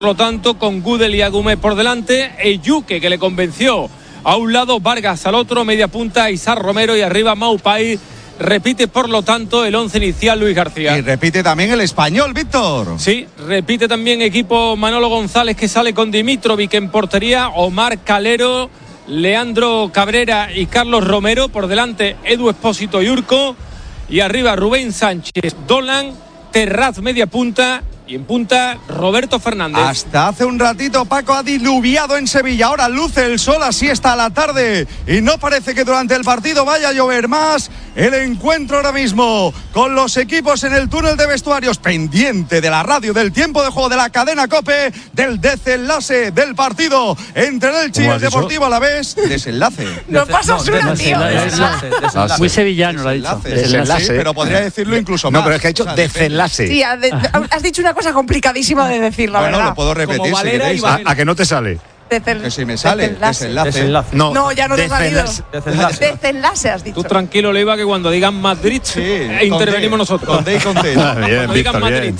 lo tanto, con Gudel y Agumé por delante, Eyuke, que le convenció a un lado, Vargas al otro, media punta Izar Romero y arriba Maupay. Repite, por lo tanto, el 11 inicial Luis García. Y repite también el español, Víctor. Sí, repite también equipo Manolo González, que sale con Dimitrovic en portería, Omar Calero, Leandro Cabrera y Carlos Romero. Por delante, Edu Espósito y Urco. Y arriba Rubén Sánchez, Dolan, Terraz media punta. Y en punta, Roberto Fernández. Hasta hace un ratito Paco ha diluviado en Sevilla. Ahora luce el sol, así está la tarde. Y no parece que durante el partido vaya a llover más. El encuentro ahora mismo con los equipos en el túnel de vestuarios, pendiente de la radio, del tiempo de juego de la cadena COPE, del desenlace del partido entre el Elche y el Deportivo Alavés. Desenlace. No pasas una, tío. Desenlace. Muy sevillano lo ha dicho. Desenlace, sí, pero podría decirlo incluso más. No, pero es que ha dicho desenlace. Sí, has dicho una cosa complicadísima de decir, la verdad. Bueno, lo puedo repetir si queréis. ¿A que no te sale? Que si me sale, desenlace. No, ya no te ha salido. Desenlace has dicho. Tú tranquilo, Leiva, que cuando digan Madrid, intervenimos nosotros. Con D y con T. Cuando digan Madrid.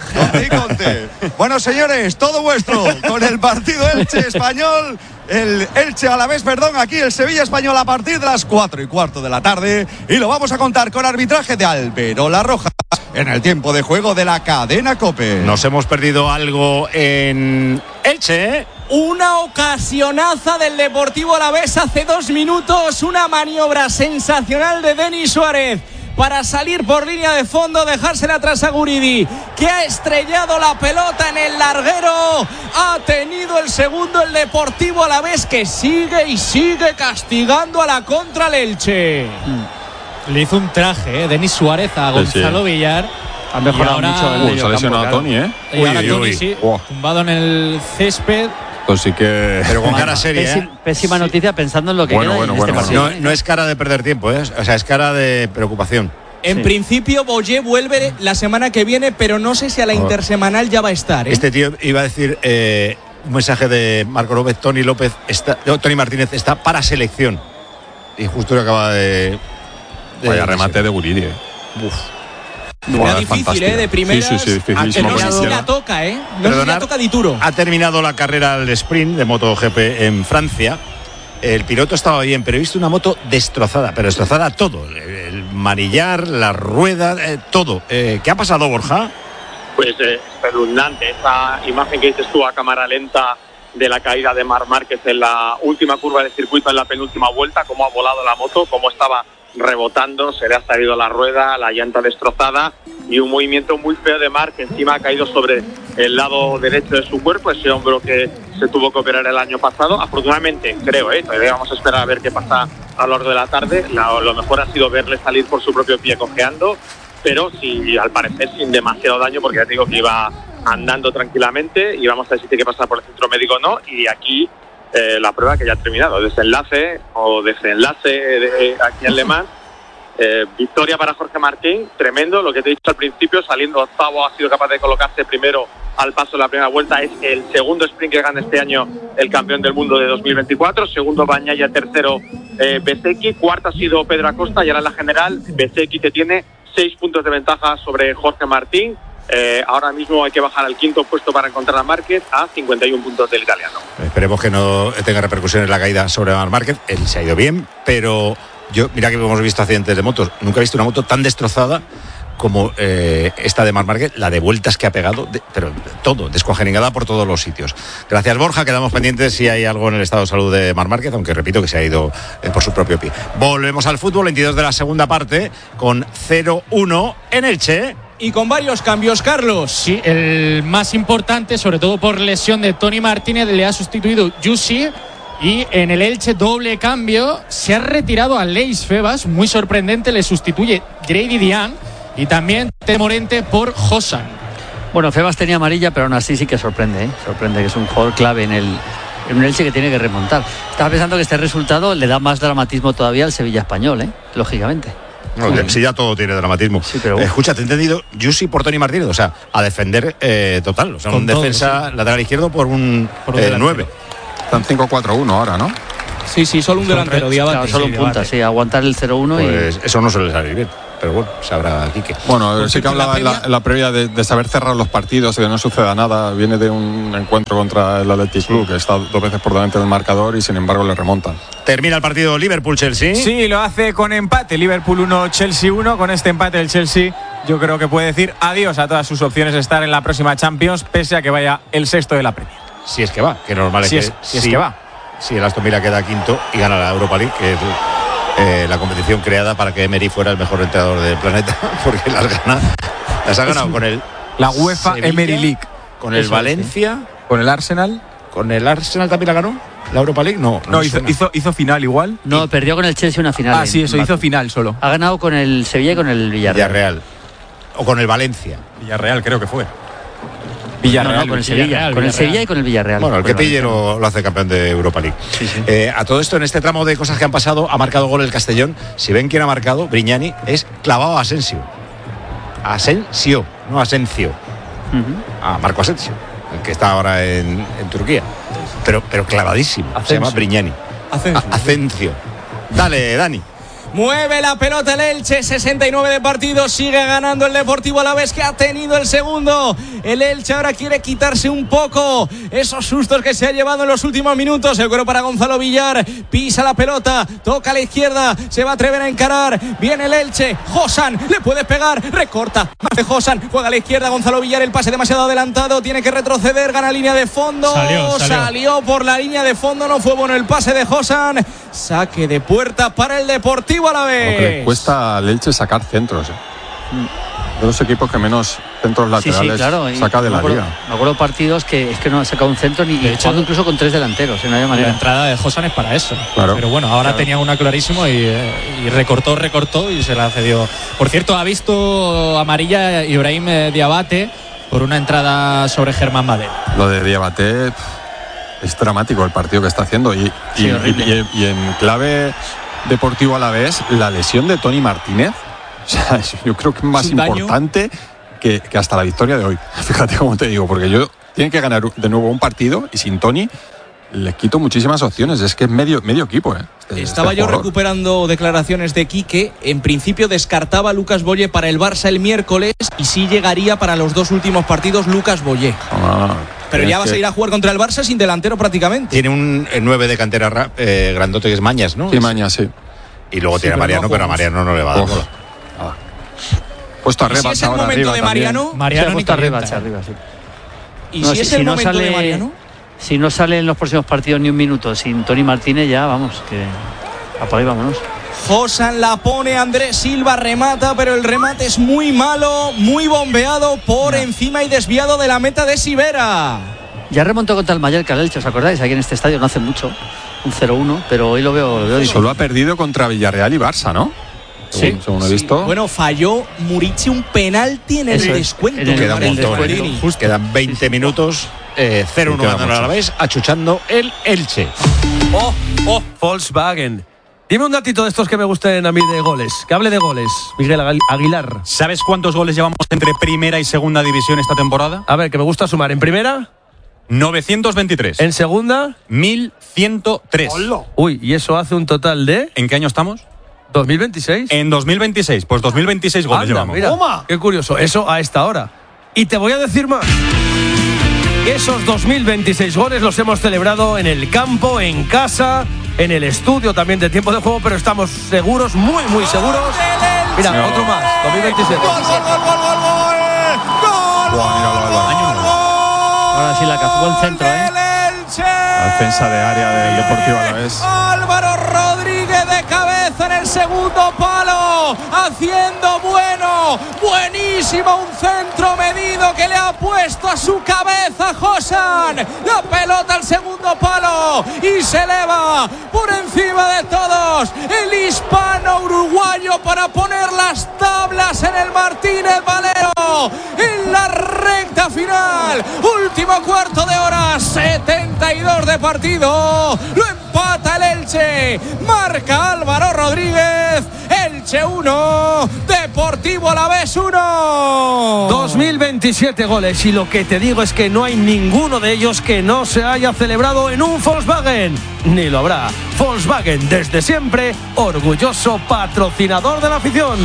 Bueno, señores, todo vuestro con el partido Elche-Español. El Elche Alavés, aquí el Sevilla Español a partir de las 4:15 de la tarde. Y lo vamos a contar con arbitraje de Alberola Rojas en el tiempo de juego de la cadena COPE. Nos hemos perdido algo en Elche, ¿eh? Una ocasionaza del Deportivo Alavés hace 2 minutos. Una maniobra sensacional de Denis Suárez para salir por línea de fondo, dejársela atrás a Guridi, que ha estrellado la pelota en el larguero. Ha tenido el segundo el Deportivo Alavés, que sigue y sigue castigando a la contra el Elche. Le hizo un traje, Denis Suárez a Gonzalo Villar. Ha mejorado mucho el medio se ha lesionado a Toni, Y ahora Toni, sí, tumbado en el césped. Pues sí que... Pero con cara seria, Pésima noticia pensando en lo que queda en este partido. No es cara de perder tiempo, ¿eh? O sea, es cara de preocupación. En principio, Boyer vuelve la semana que viene, pero no sé si a la intersemanal ya va a estar, ¿eh? Este tío iba a decir un mensaje de Marco López, Toni Martínez está para selección. Y justo lo acaba de vaya remate de Guridi, Era difícil, de primeras. Sí, difícil. No sé si la toca, No sé si la toca Dituro. Ha terminado la carrera al sprint de MotoGP en Francia. El piloto estaba bien, pero he visto una moto destrozada, pero destrozada todo. El manillar, la rueda, todo. ¿Qué ha pasado, Borja? Pues espeluznante. Esa imagen que dices tú a cámara lenta de la caída de Marc Márquez en la última curva del circuito, en la penúltima vuelta, cómo ha volado la moto, cómo estaba rebotando, se le ha salido la rueda, la llanta destrozada y un movimiento muy feo de Marc, que encima ha caído sobre el lado derecho de su cuerpo, ese hombro que se tuvo que operar el año pasado. Afortunadamente, creo, todavía vamos a esperar a ver qué pasa a lo largo de la tarde. Lo mejor ha sido verle salir por su propio pie cojeando, pero sí, al parecer sin demasiado daño, porque ya te digo que iba andando tranquilamente y vamos a ver si tiene que pasar por el centro médico o no. Y aquí la prueba que ya ha terminado, desenlace aquí en Le Mans. Victoria para Jorge Martín, tremendo, lo que te he dicho al principio, saliendo octavo, ha sido capaz de colocarse primero al paso de la primera vuelta. Es el segundo sprint que gana este año el campeón del mundo de 2024, segundo Bagnaia, tercero Bezzecchi, cuarto ha sido Pedro Acosta y ahora en la general Bezzecchi, que tiene 6 puntos de ventaja sobre Jorge Martín. Ahora mismo hay que bajar al quinto puesto para encontrar a Márquez, a 51 puntos del italiano. Esperemos que no tenga repercusiones la caída sobre Marc Márquez. Él se ha ido bien, pero mira que hemos visto accidentes de motos, nunca he visto una moto tan destrozada como esta de Marc Márquez, la de vueltas que ha pegado, pero todo, descuajeringada por todos los sitios. Gracias, Borja, quedamos pendientes si hay algo en el estado de salud de Marc Márquez, aunque repito que se ha ido por su propio pie. Volvemos al fútbol, 22 de la segunda parte, con 0-1 en Elche. Y con varios cambios, Carlos. Sí, el más importante, sobre todo por lesión de Toni Martínez, le ha sustituido Jussi. Y en el Elche, doble cambio, se ha retirado a Leis Febas, muy sorprendente, le sustituye Grady Dian y también Temorente por Josan. Bueno, Febas tenía amarilla, pero aún así sí que sorprende, sorprende, que es un jugador clave en un Elche que tiene que remontar. Estaba pensando que este resultado le da más dramatismo todavía al Sevilla Español, lógicamente. No, si ya todo tiene dramatismo. Sí, pero escucha, te he entendido, Jussi por Toni Martínez, o sea, a defender total, o sea, un defensa lateral izquierdo por un 9. Están 5-4-1 ahora, ¿no? Sí, solo un delantero, solo un punta, sí, aguantar el 0-1 pues eso no suele salir bien. pero bueno, sabrá Quique. Bueno, sí que hablaba en la previa de saber cerrar los partidos y de no suceda nada. Viene de un encuentro contra el Athletic Club, que está 2 veces por delante del marcador y sin embargo le remontan. Termina el partido Liverpool-Chelsea. Sí, lo hace con empate. Liverpool 1, Chelsea 1. Con este empate el Chelsea, yo creo que puede decir adiós a todas sus opciones de estar en la próxima Champions, pese a que vaya el sexto de la Premier. Si es que va, que normal es que si es que va. Si el Aston Villa queda quinto y gana la Europa League, que es la competición creada para que Emery fuera el mejor entrenador del planeta, porque las ha ganado con el la UEFA Sevilla, Emery League, con el Valencia, con el Arsenal. ¿Con el Arsenal también la ganó? ¿La Europa League? No, hizo final igual. No, perdió con el Chelsea una final. Sí, eso, hizo final solo. Ha ganado con el Sevilla y con el Villarreal. O con el Valencia. Villarreal creo que fue. Villarreal, no, con el Sevilla. Con el Sevilla y con el Villarreal. Bueno, el que pille lo hace campeón de Europa League. Sí. A todo esto, en este tramo de cosas que han pasado, ha marcado gol el Castellón. Si ven quién ha marcado, Brignani, es clavado a Asensio. Asensio, no Asencio. Marco Asensio, el que está ahora en Turquía. Pero clavadísimo. Asensio. Se llama Brignani. Asensio. Dale, Dani. Mueve la pelota el Elche, 69 de partido, sigue ganando el Deportivo Alavés, que ha tenido el segundo. El Elche ahora quiere quitarse un poco esos sustos que se ha llevado en los últimos minutos. El cuero para Gonzalo Villar, pisa la pelota, toca a la izquierda, se va a atrever a encarar, viene el Elche, Josan, le puede pegar, recorta, más de Josan, juega a la izquierda, Gonzalo Villar, el pase demasiado adelantado, tiene que retroceder, gana línea de fondo, salió por la línea de fondo, no fue bueno el pase de Josan, saque de puerta para el Deportivo Alavés. Lo que le cuesta al Elche sacar centros. De los equipos que menos centros laterales saca de la liga. Me acuerdo partidos que es que no ha sacado un centro ni jugando incluso con 3 delanteros. No había manera. La entrada de Josan es para eso. Claro. Pero bueno, ahora tenía una clarísimo y recortó y se la cedió. Por cierto, ha visto amarilla Ibrahim Diabate por una entrada sobre Germán Madera. Lo de Diabate es dramático el partido que está haciendo y en clave Deportivo Alavés, la lesión de Tony Martínez, o sea, yo creo que es más importante que hasta la victoria de hoy. Fíjate cómo te digo, porque tienen que ganar de nuevo un partido y sin Tony les quito muchísimas opciones. Es que es medio equipo. Estaba yo recuperando declaraciones de Quique. En principio descartaba a Lucas Boye para el Barça el miércoles y sí llegaría para los 2 últimos partidos Lucas Boye. Pero ya vas a ir a jugar contra el Barça sin delantero prácticamente. Tiene un 9 de cantera grandote que es Mañas, ¿no? Sí, Mañas, sí. Y luego tiene a Mariano, pero a Mariano no le va a dar bola. Puesto arriba. Si es el momento de Mariano ni arriba, sí. Y si es el momento de Mariano. Si no sale en los próximos partidos ni un minuto sin Tony Martínez, ya vamos, que por ahí vámonos. Josan la pone, Andrés Silva remata, pero el remate es muy malo, muy bombeado por encima y desviado de la meta de Sivera. Ya remontó contra el Mallorca el Elche, ¿os acordáis? Aquí en este estadio no hace mucho, un 0-1, pero hoy lo veo difícil. Solo ha perdido contra Villarreal y Barça, ¿no? Según he visto. Bueno, falló Murici un penalti en el descuento. Queda un montón, quedan 20 minutos. 0-1 ganando a la vez, achuchando el Elche. Volkswagen. Dime un datito de estos que me gusten a mí de goles. Que hable de goles, Miguel Aguilar. ¿Sabes cuántos goles llevamos entre primera y segunda división esta temporada? A ver, que me gusta sumar. ¿En primera? 923. ¿En segunda? 1103. Uy, ¿y eso hace un total de? ¿En qué año estamos? 2026. En 2026, pues 2026 goles llevamos. Mira, qué curioso, eso a esta hora. Y te voy a decir más. Esos 2026 goles los hemos celebrado en el campo, en casa, en el estudio también de tiempo de juego, pero estamos seguros, muy, muy seguros. Mira, otro más, 2027. ¡Gol! Ahora sí, la que jugó en centro, La defensa de área del Deportivo Alavés. Álvaro Rodríguez de cabeza en el segundo palo, haciendo buenísimo, un centro medido que le ha puesto a su cabeza Josan, la pelota al segundo palo y se eleva por encima de todos el hispano uruguayo para poner las tablas en el Martínez Valero en la recta final, último cuarto de hora, 72 de partido, lo empata el Elche, marca Álvaro Rodríguez, el Elche 1, Deportivo Alavés 1. 2027 goles y lo que te digo es que no hay ninguno de ellos que no se haya celebrado en un Volkswagen. Ni lo habrá. Volkswagen, desde siempre, orgulloso patrocinador de la afición.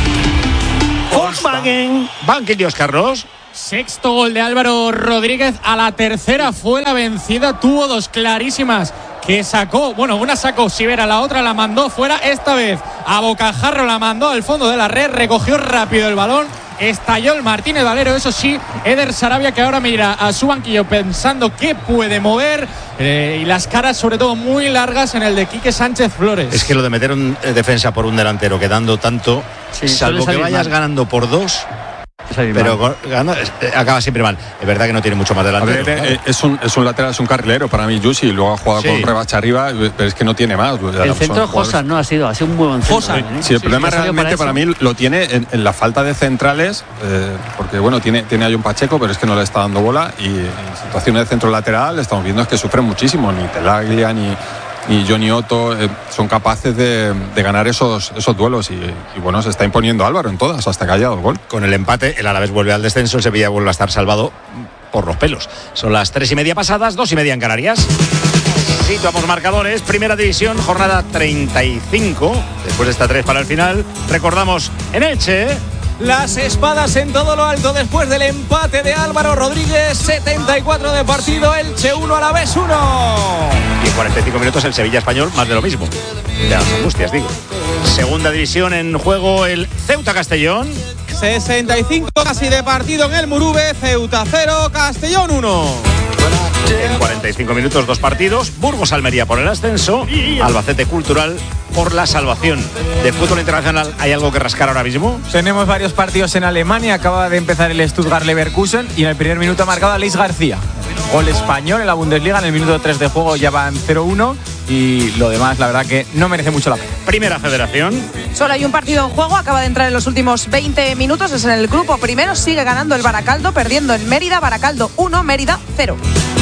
Volkswagen. Banquillos, Carlos. Sexto gol de Álvaro Rodríguez. A la tercera fue la vencida. Tuvo dos clarísimas que sacó. Bueno, una sacó Sivera, la otra la mandó fuera. Esta vez a bocajarro la mandó al fondo de la red. Recogió rápido el balón. Estalló el Martínez Valero. Eso sí, Eder Sarabia, que ahora mira a su banquillo pensando qué puede mover. Y las caras sobre todo muy largas en el de Quique Sánchez Flores. Es que lo de meter un defensa por un delantero quedando tanto, sí, salvo que vayas ganando por 2, pero acaba siempre mal. Es verdad que no tiene mucho más delantero. Ver, es un lateral, es un carrilero para mí, Yusi. Luego ha jugado con rebacha arriba, pero es que no tiene más. El centro Josan no ha sido un buen centro. Sí, el problema realmente para mí lo tiene en la falta de centrales, porque bueno, tiene ahí un Pacheco, pero es que no le está dando bola, y en situaciones de centro lateral estamos viendo es que sufren muchísimo. Ni Telaglia ni Johnny Otto son capaces de ganar esos duelos, y bueno, se está imponiendo Álvaro en todas hasta que haya dado gol. Con el empate el Alavés vuelve al descenso, el Sevilla vuelve a estar salvado por los pelos. Son las 3:30 pasadas, 2:30 en Canarias. Situamos marcadores. Primera división, jornada 35. Después de esta 3 para el final, recordamos en Elche. Las espadas en todo lo alto después del empate de Álvaro Rodríguez. 74 de partido, Elche 1, Alavés 1. Y en 45 minutos el Sevilla Español, más de lo mismo. De las angustias, digo. Segunda división en juego, el Ceuta Castellón. 65 casi de partido en el Murube. Ceuta 0, Castellón 1. En 45 minutos, 2 partidos. Burgos Almería por el ascenso, Albacete Cultural por la salvación. De fútbol internacional, ¿hay algo que rascar ahora mismo? Tenemos varios partidos en Alemania. Acaba de empezar el Stuttgart Leverkusen y en el primer minuto ha marcado a Luis García. Gol español en la Bundesliga. En el minuto 3 de juego ya van 0-1, y lo demás la verdad que no merece mucho la pena. Primera Federación. Solo hay un partido en juego, acaba de entrar en los últimos 20 minutos, es en el grupo primero, sigue ganando el Baracaldo, perdiendo el Mérida. Baracaldo 1, Mérida 0.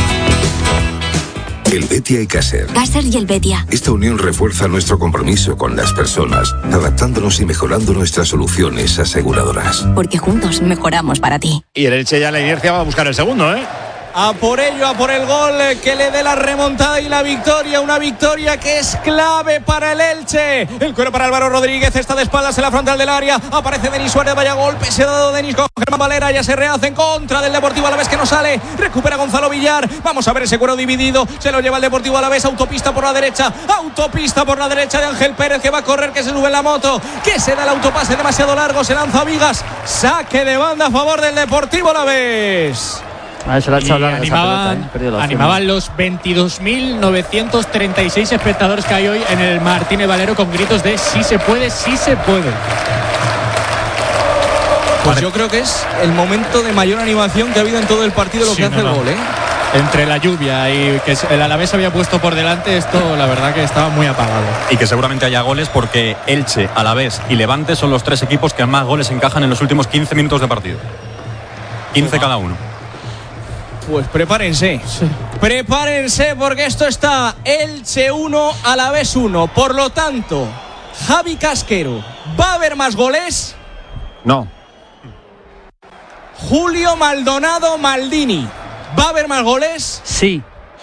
Helvetia y Caser. Caser y Helvetia. Esta unión refuerza nuestro compromiso con las personas, adaptándonos y mejorando nuestras soluciones aseguradoras. Porque juntos mejoramos para ti. Y el Elche ya la inercia va a buscar el segundo, ¿eh? A por ello, a por el gol que le dé la remontada y la victoria. Una victoria que es clave para el Elche. El cuero para Álvaro Rodríguez, está de espaldas en la frontal del área. Aparece Denis Suárez, vaya golpe. Se ha dado Denis con Germán Valera. Ya se rehace en contra del Deportivo Alavés, que no sale. Recupera Gonzalo Villar. Vamos a ver ese cuero dividido. Se lo lleva el Deportivo Alavés. Autopista por la derecha. Autopista por la derecha de Ángel Pérez, que va a correr, que se sube en la moto. Que se da el autopase demasiado largo. Se lanza a Vigas. Saque de banda a favor del Deportivo Alavés. Animaban los 22.936 espectadores que hay hoy en el Martínez Valero con gritos de sí se puede, sí se puede. Pues yo creo que es el momento de mayor animación que ha habido en todo el partido, lo que hace el gol, ¿eh? Entre la lluvia y que el Alavés se había puesto por delante, esto la verdad que estaba muy apagado. Y que seguramente haya goles, porque Elche, Alavés y Levante son los 3 equipos que más goles encajan en los últimos 15 minutos de partido. 15 cada uno. Pues prepárense. Sí. Prepárense, porque esto está Elche 1, Alavés 1. Por lo tanto, Javi Casquero, ¿va a haber más goles? No. Julio Maldonado Maldini, ¿va a haber más goles? Sí.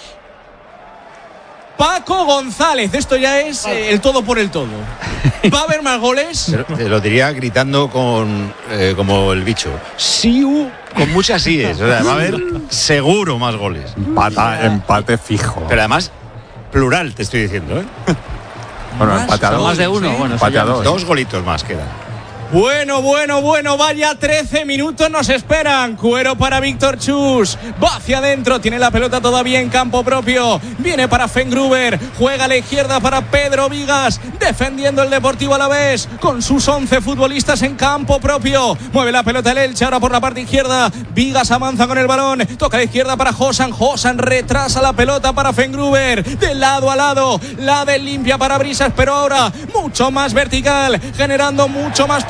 Paco González, esto ya es el todo por el todo. ¿Va a haber más goles? Pero te lo diría gritando como el bicho. Siu, con muchas síes. O sea, va a haber seguro más goles. Empate fijo. Pero además, plural, te estoy diciendo, ¿eh? Bueno, empate a 2. Más de uno. Bueno, empate a 2. 2 golitos más quedan. Bueno, vaya 13 minutos nos esperan. Cuero para Víctor Chus, va hacia adentro, tiene la pelota todavía en campo propio, viene para Fengruber, juega a la izquierda para Pedro Vigas, defendiendo el Deportivo Alavés con sus 11 futbolistas en campo propio. Mueve la pelota el Elche ahora por la parte izquierda, Vigas avanza con el balón, toca a la izquierda para Josan retrasa la pelota para Fengruber, de lado a lado, la de limpia para Brisas, pero ahora mucho más vertical, generando mucho más peligro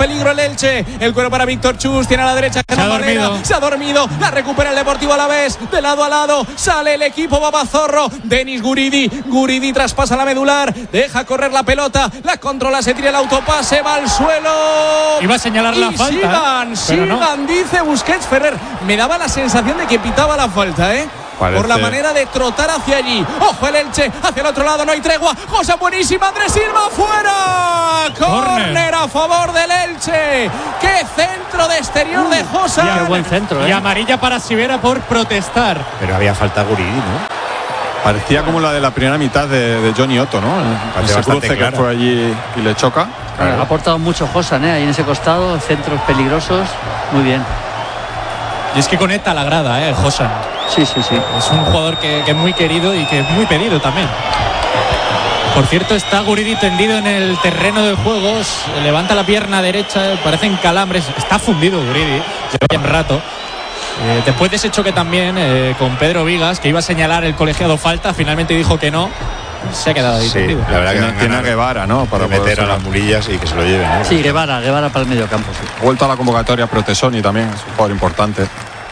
peligro el Elche. El cuero para Víctor Chus, tiene a la derecha Germán Valera. Se ha dormido, la recupera el Deportivo Alavés, de lado a lado, sale el equipo Babazorro. Denis Guridi traspasa la medular, deja correr la pelota, la controla, se tira el autopase, va al suelo. Iba a señalar la falta. Sigan, dice Busquets. Ferrer, me daba la sensación de que pitaba la falta, por la manera de trotar hacia allí. Ojo el Elche, hacia el otro lado, no hay tregua. Cosa buenísima, Andrés Silva, fuera. Córner a favor del Elche. Qué centro de exterior de Josan. Qué buen centro, Y amarilla para Sivera por protestar. Pero había falta Guridi, ¿no? Parecía como la de la primera mitad de Johnny Otto, ¿no? Ese cruce que fue allí y le choca. Ha aportado mucho Josan, ahí en ese costado, centros peligrosos. Muy bien. Y es que conecta a la grada, Josan. Sí. Es un jugador que es muy querido y que es muy pedido también. Por cierto, está Guridi tendido en el terreno de juegos, levanta la pierna derecha, parecen calambres, está fundido Guridi, lleva un rato. Después de ese choque también con Pedro Vigas, que iba a señalar el colegiado falta, finalmente dijo que no, se ha quedado ahí tendido. La verdad que tiene a Guevara, ¿no? Para meter a las mulillas y que se lo lleven, ¿no? Sí, Guevara para el medio campo. Sí. Vuelta a la convocatoria Protesoni también, es un jugador importante.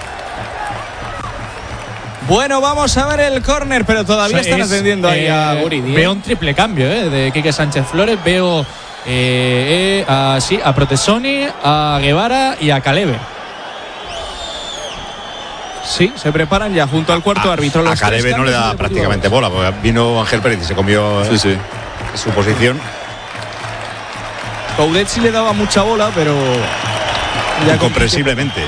Bueno, vamos a ver el córner, pero todavía están atendiendo ahí a Guridi. Veo un triple cambio de Quique Sánchez Flores. Veo a Protesoni, a Guevara y a Caleve. Sí, se preparan ya junto al cuarto árbitro. A Caleve no le da prácticamente bola, porque vino Ángel Pérez y se comió su posición. Coudet sí le daba mucha bola, pero ya incomprensiblemente.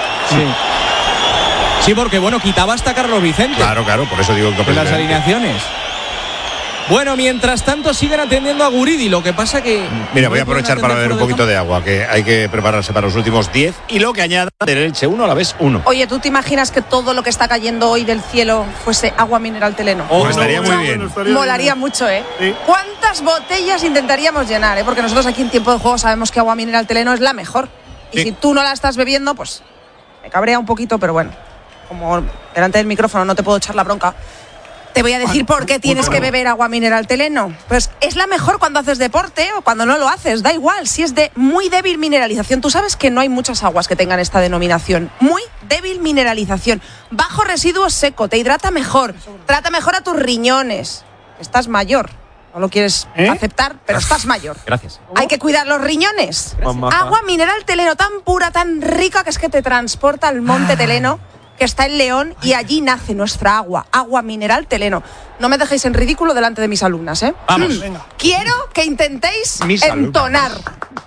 Sí, porque quitaba hasta Carlos Vicente. Claro, por eso digo en las alineaciones. Bueno, mientras tanto siguen atendiendo a Guridi, lo que pasa que... Mira, voy a aprovechar para beber un poquito de agua, que hay que prepararse para los últimos 10 y lo que añada del Elche 1 Alavés 1. Oye, ¿tú te imaginas que todo lo que está cayendo hoy del cielo fuese agua mineral Teleno? Estaría muy bien. Molaría mucho, Sí. ¿Cuántas botellas intentaríamos llenar, Porque nosotros aquí en tiempo de juego sabemos que agua mineral Teleno es la mejor. Y si tú no la estás bebiendo, pues me cabrea un poquito, pero bueno, como delante del micrófono no te puedo echar la bronca, te voy a decir por qué tienes que beber agua mineral Teleno. Pues es la mejor cuando haces deporte o cuando no lo haces, da igual, si es de muy débil mineralización. Tú sabes que no hay muchas aguas que tengan esta denominación. Muy débil mineralización. Bajo residuo seco, te hidrata mejor, trata mejor a tus riñones. Estás mayor. No lo quieres aceptar, pero estás mayor. Gracias. Hay que cuidar los riñones. Agua mineral Teleno, tan pura, tan rica, que es que te transporta al monte Teleno, que está en León, y allí nace nuestra agua mineral Teleno. No me dejéis en ridículo delante de mis alumnas, Vamos, venga. Quiero que intentéis entonar.